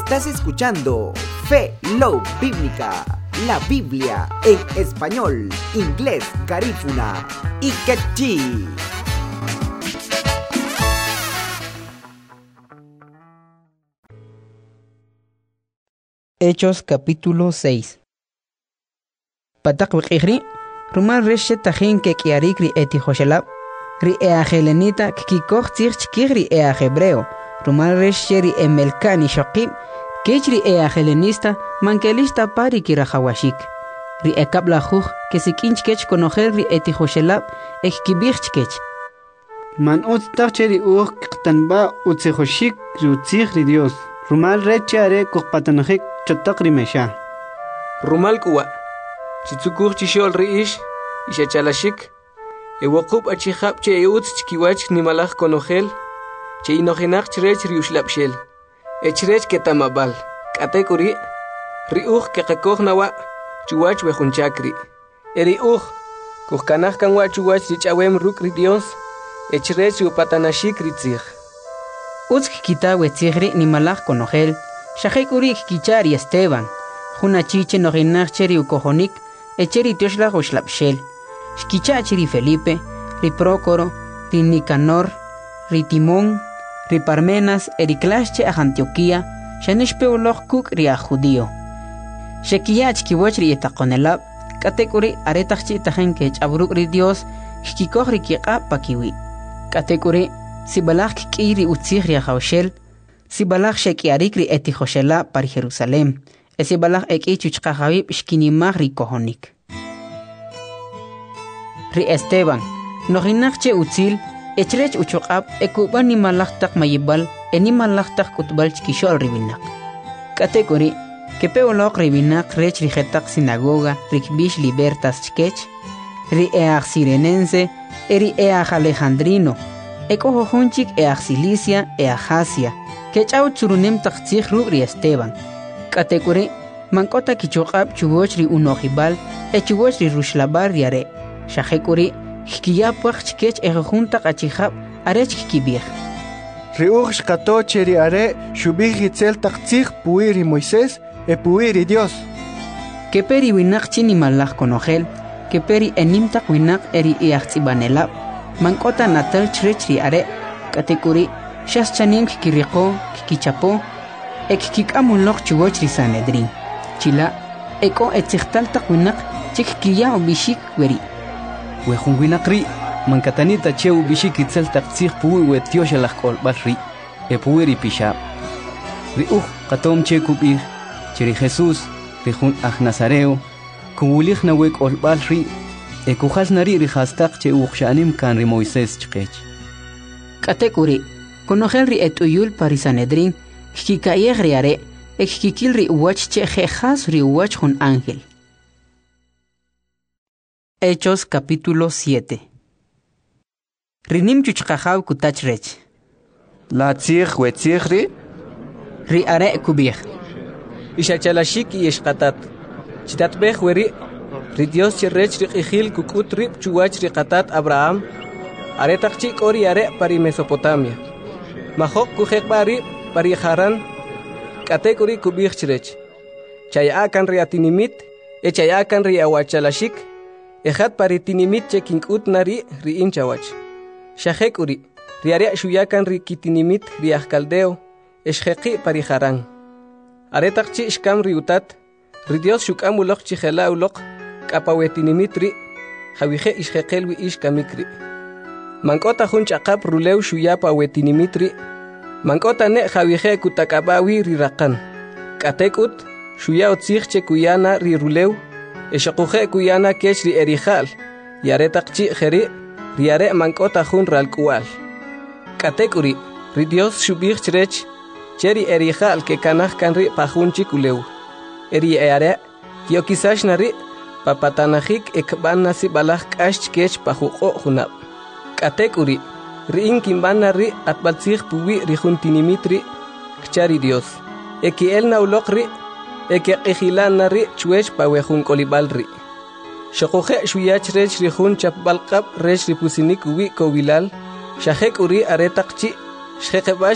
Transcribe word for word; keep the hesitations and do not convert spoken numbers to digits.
Estás escuchando Fe Love Bíblica, la Biblia en español, inglés, garífuna y quechí. Hechos capítulo seis. Patak wikri, rumal reshe tajin ke kiarik ri eti joshelab, ri eagelenita kikikoch tirch kiri eagebreo, rumal reshe ri emelkani shokib, kechri eagelenista mankelista pari kirahawashik, ri ekabla juj que sikinch kech konojer ri eti joshelab, ekibich kech. Man ot tacheri ur ktanba utsehoshik rutzig ri Dios. Rumal rechare kokpatanajik chotakri mesha. Rumal kuwa. Chitsukur chishol riish, ishachalashik. Ewakub achihap che eutz chikiwach nimalach konogel. Che inogenach chrech riushlapshel. Echrech ketamabal. Katekuri. Riuch kekakog nawa. Chuwach wejunchakri. Eriuch. Kuhkanach kanwa chuwach richawem rukri Dios. Echrech upatanashik ritzig. Utsk kita wetzigri ni malach konogel, shahekuri kichari Esteban, juna chiche noginacheri ukojonik, echeri tioshla ushlapshel, shkichacheri Felipe, ri Prócoro, ri Nicanor, ri Timón, ri Parmenas, ericlasche a Antioquía, shanishpeoloch kuk ri a judío. Shekiyach kiwachri etakonelab, katekuri aretachchi tajenkech abruk ri Dios, shkikohri kiqa pakiwi. Katekuri si balach kiri utzigri a Jaushel, si balach shekiarikri eti Joshela par Jerusalem, e si balach eki chuchkajabib shkinimag ri kohonik. Ri Esteban, noginachche utzil, echrech uchokab, ekuban ni malachtak mayibal, e ni malachtak kutbal chkishol ribinak. Katekuri, kepeolok ribinak rech rijetak sinagoga, rikbish libertas chkech, ri each sirenense, eri each alejandrino, Eko hohunchik each Cilicia each Asia, que chau churunem taktzig rubri Esteban. Katekuri, mankota kichokab chubochri unojibal, e chubochri rushlabar yare. Shahekuri, hkiyapach chkech e junta kachihab, arech kibir. Riuch shkato cheri are, shubih hitzel taktzig puiri Moisés, e puiri Dios. Que peri winak chini malach konogel, que peri enimtak winak eri eachzibanelab. Mankota natal chrechri are, katekuri, shas chanim kikiriko, kikichapo, ek kikamulok chubochri Sanedrin. Chila, eko etzichtal takwinak, chik kiya ubishik weri. Wehun winakri, mankatanita che ubishik itzel takzig puwi wetiosh alakol balri, e puweri pishab. Riuch, katom che kubir, cheri Jesus, rihun ah Nazareo, kubulich na wek ol balri, e kujas nari rihastak che uxanim kan ri Moisés chkech. Katekuri, konogel ri etuyul pari Sanedrin, kikikayeg ri are, e kikikil ri uwach che jejas ri uwach hun ángel. Hechos capítulo siete. Rinim chuchkajaw kutach rech. La tzig wetzig ri? Ri are kubir. Ishachalashik y eshkatat. Chitatbech weri. Ri Dios cherrech ri ijil kukut rip chuwach ri qatat Abraham, aretakchik ori are pari Mesopotamia. Mahok kujek bari pari Haran, katek ori kubich chrech. Chayakan ri atinimit, e chayakan ri awachalashik, ejat pari tinimit che kinkut nari ri inchawach. Shahek ori, ri are shuyakan ri kitinimit ri ahkaldeo, eshjeki pari Haran. Aretakchi shkam ri utat, ri Dios shukam ulok chijela ulok, Kapawetinimitri, Javije ishekelwi ish kamikri. Mankota hunchakap ruleu shuyapa wetinimitri. Mankota ne Javije kutakabawi rirakan. Katekut, shuya otzigche kuyana ri ruleu. Eshakuje kuyana kechri erijal. Yaretakchi jeri, riare mankota hun ralkual. Katekuri, ri Dios shubich chrech, cheri erijal ke kanach kanri pahunchi kuleu. Eri eare, kiokisash nari, papatanajik ekban nasi balaj k'ax kech pajuqo junab. Katekuri, riin kimbana ri atbaltzig puwi ri juntinimitri, kchari Dios. Eki el naulok ri, eki qijilan ri chuech pawejun kolibal ri. Shokoje shuyach rech ri jun chapbalqab rech ri pusinik uwi kobilal, shahek uri aretakchi, shekebaj